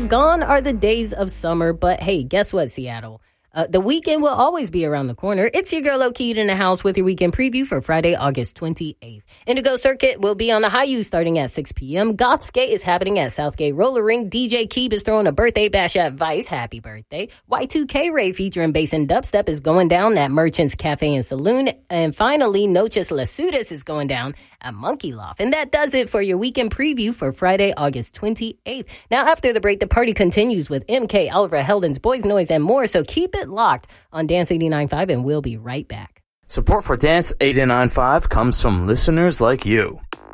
gone are the days of summer, but hey, guess what, Seattle? The weekend will always be around the corner. It's your girl, Lokeed, in the house with your weekend preview for Friday, August 28th. Indigo Circuit will be on the Hayou starting at 6 p.m. Gothskate is happening at Southgate Roller Ring. DJ Keeb is throwing a birthday bash at Vice. Happy birthday. Y2K Rave featuring bass and dubstep is going down at Merchants Cafe and Saloon. And finally, Noches Lasudas is going down at Monkey Loft. And that does it for your weekend preview for Friday, August 28th. Now, after the break, the party continues with MK, Oliver Heldens, Boys Noise, and more. So keep it locked on Dance 89.5, and we'll be right back. Support for Dance 89.5 comes from listeners like you.